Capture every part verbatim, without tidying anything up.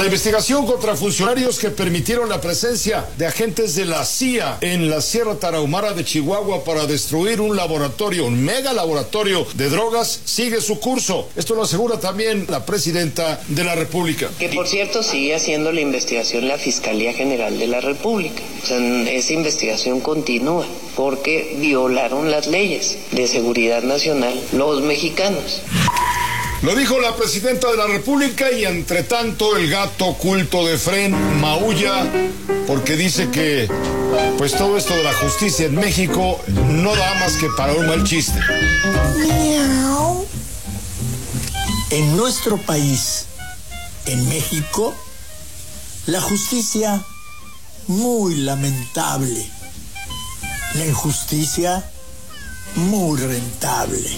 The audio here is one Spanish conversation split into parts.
investigación contra funcionarios que permitieron la presencia de agentes de la C I A en la Sierra Tarahumara de Chihuahua para destruir un laboratorio, un mega laboratorio de drogas, sigue su curso. Esto lo asegura también la presidenta de la República. Que por cierto sigue haciendo la investigación la Fiscalía General de la República. O sea, esa investigación continúa porque violaron las leyes de seguridad nacional los mexicanos. Lo dijo la presidenta de la República y entre tanto el gato oculto de Fren maulla porque dice que pues todo esto de la justicia en México no da más que para un mal chiste. Miau. En nuestro país, en México, la justicia muy lamentable, la injusticia muy rentable.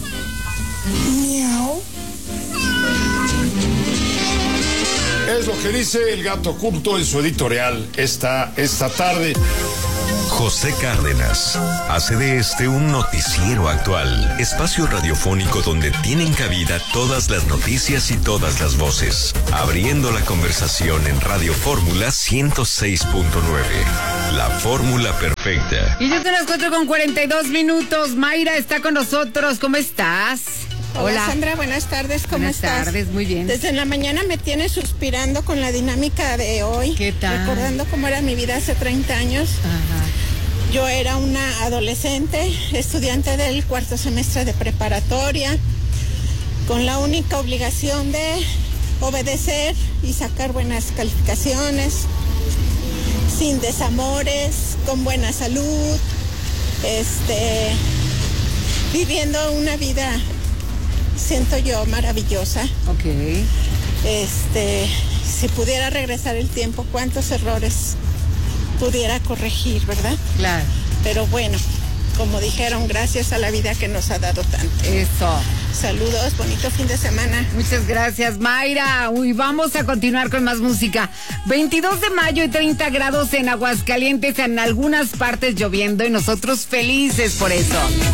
Miau. Es lo que dice el gato oculto en su editorial esta, esta tarde. José Cárdenas hace de este un noticiero actual, espacio radiofónico donde tienen cabida todas las noticias y todas las voces, abriendo la conversación en Radio Fórmula ciento seis punto nueve, la fórmula perfecta. Y yo te las cuatro con cuarenta y dos minutos. Mayra está con nosotros. ¿Cómo estás? Hola, Hola Sandra, buenas tardes, ¿cómo buenas estás? Buenas tardes, muy bien. Desde la mañana me tienes suspirando con la dinámica de hoy. ¿Qué tal? Recordando cómo era mi vida hace treinta años. Ajá. Yo era una adolescente, estudiante del cuarto semestre de preparatoria, con la única obligación de obedecer y sacar buenas calificaciones, sin desamores, con buena salud, este, viviendo una vida, siento yo, maravillosa. Ok. Este, si pudiera regresar el tiempo, cuántos errores pudiera corregir, ¿verdad? Claro. Pero bueno, como dijeron, gracias a la vida que nos ha dado tanto. Eso. Saludos, bonito fin de semana. Muchas gracias, Mayra. Uy, vamos a continuar con más música. veintidós de mayo y treinta grados en Aguascalientes, en algunas partes lloviendo y nosotros felices por eso.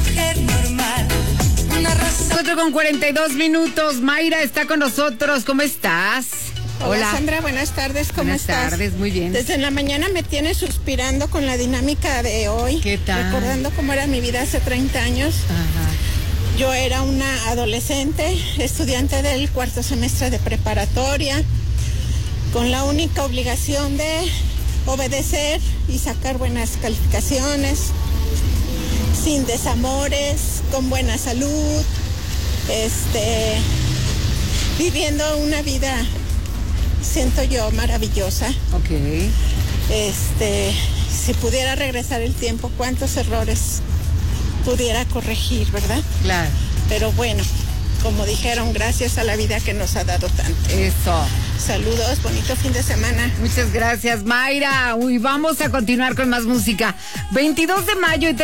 cuatro con cuarenta y dos minutos. Mayra está con nosotros. ¿Cómo estás? Hola, Hola Sandra, buenas tardes, ¿cómo buenas estás? Buenas tardes, muy bien. Desde la mañana me tienes suspirando con la dinámica de hoy. ¿Qué tal? Recordando cómo era mi vida hace treinta años. Ajá. Yo era una adolescente, estudiante del cuarto semestre de preparatoria, con la única obligación de obedecer y sacar buenas calificaciones, sin desamores, con buena salud, este, viviendo una vida, siento yo, maravillosa. Ok. Este, si pudiera regresar el tiempo, cuántos errores pudiera corregir, ¿verdad? Claro. Pero bueno, como dijeron, gracias a la vida que nos ha dado tanto. Eso. Saludos, bonito fin de semana. Muchas gracias, Mayra. Uy, vamos a continuar con más música. veintidós de mayo y